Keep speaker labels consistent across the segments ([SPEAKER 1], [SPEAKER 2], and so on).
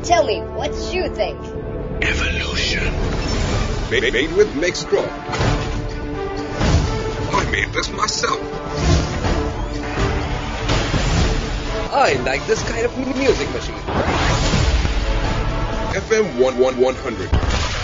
[SPEAKER 1] Tell me, what you think?
[SPEAKER 2] Evolution. Made with Make Straw. I made this myself.
[SPEAKER 3] I like this kind of music machine.
[SPEAKER 2] FM 11100.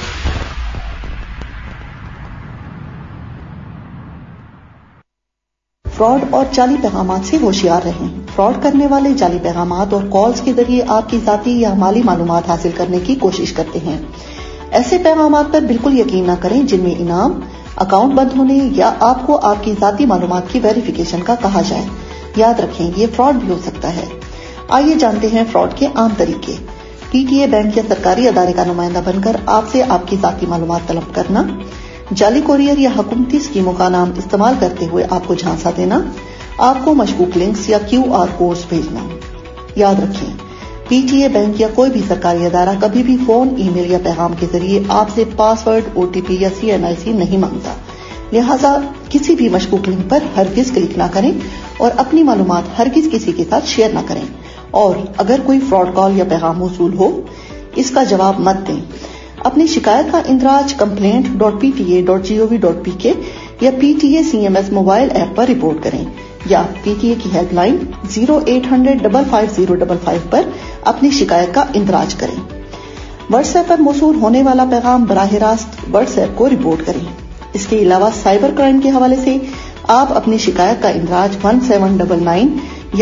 [SPEAKER 4] Fraud और जाली पैगामात से होशियार रहें। Fraud करने वाले जाली पैगामात और कॉल्स के जरिए आपकी ज़ाती या माली मालूमात हासिल करने की कोशिश करते हैं। ऐसे पैगामात पर बिल्कुल यकीन न करें जिनमें इनाम, अकाउंट बंद होने या आपको आपकी ज़ाती मालूमात की वेरिफिकेशन का कहा जाए। याद रखें, ये फ्रॉड भी हो सकता है। आइए जानते हैं फ्रॉड के आम तरीके। पीटीए बैंक या सरकारी अदारे का नुमाइंदा बनकर आपसे आपकी ज़ाती मालूमात तलब करना, जाली कोरियर या हुकूमती स्कीमों का नाम इस्तेमाल करते हुए आपको झांसा देना, आपको मशकूक लिंक्स या क्यूआर कोड्स भेजना। याद रखें, पीटीए बैंक या कोई भी सरकारी अदारा कभी भी फोन, ईमेल या पैगाम के जरिए आपसे पासवर्ड, ओटीपी या सीएनआईसी नहीं मांगता। लिहाजा किसी भी मशकूक लिंक पर हरगिज क्लिक न करें और अपनी मालूमात हरगिज किसी के साथ शेयर न करें। और अगर कोई फ्रॉड कॉल या पैगाम मौसूल हो, इसका जवाब मत दें। अपनी शिकायत का इंदराज complaint.pta.gov.pk या पीटीए सीएमएस मोबाइल ऐप पर रिपोर्ट करें या पीटीए की हेल्पलाइन 0800-55055 पर अपनी शिकायत का इंदराज करें। व्हाट्सएप पर मौसूल होने वाला पैगाम बराह रास्त व्हाट्सएप को रिपोर्ट करें। इसके अलावा साइबर क्राइम के हवाले से आप अपनी शिकायत का इंदराज 1799 या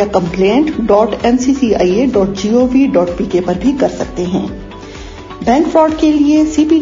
[SPEAKER 4] complaint.nccia.gov.pk पर भी कर सकते हैं। बैंक फ्रॉड के लिए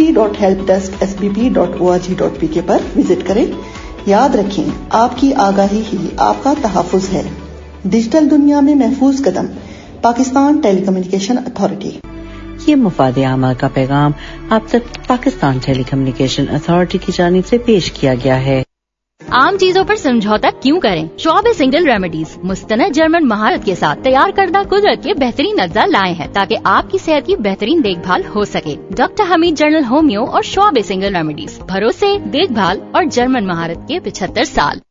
[SPEAKER 4] cpd.helpdesk.sbp.org.pk पर विजिट करें। याद रखें, आपकी आगाही ही आपका तहफ़्फ़ुज़ है। डिजिटल दुनिया में महफूज कदम, पाकिस्तान टेलीकम्युनिकेशन अथॉरिटी।
[SPEAKER 5] ये मुफाद आमा का पैगाम आप तक पाकिस्तान टेलीकम्युनिकेशन अथॉरिटी की जानिब से पेश किया गया है।
[SPEAKER 6] आम चीजों पर समझौता क्यों करें? शॉब सिंगल रेमेडीज मुस्तनद जर्मन महारत के साथ तैयार करदा कुदरत के बेहतरीन अज्जा लाए हैं ताकि आपकी सेहत की बेहतरीन देखभाल हो सके। डॉक्टर हमीद जनरल होमियो और शॉब सिंगल रेमेडीज, भरोसे, देखभाल और जर्मन महारत के 75 साल।